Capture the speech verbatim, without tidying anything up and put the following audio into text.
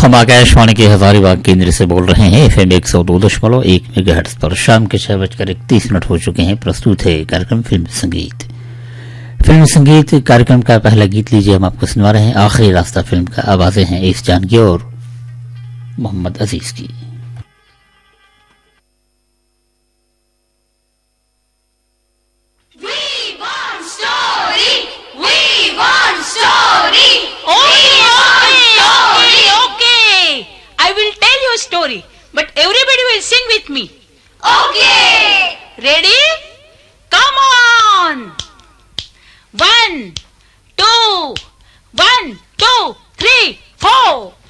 हम आकाशवाणी के हजारीबाग केंद्र से बोल रहे हैं। एफएम एक सौ दो दशमलव एक मेगाहर्ट्ज पर शाम के छह बजकर इकतीस मिनट हो चुके हैं। प्रस्तुत है कार्यक्रम फिल्म संगीत। फिल्म संगीत कार्यक्रम का पहला गीत लीजिए, हम आपको सुनवा रहे हैं आखिरी रास्ता फिल्म का। आवाजें हैं इस जानकी और मोहम्मद अजीज की। Story, but everybody will sing with me. Okay. Ready? Come on. One, two, one, two, three, four.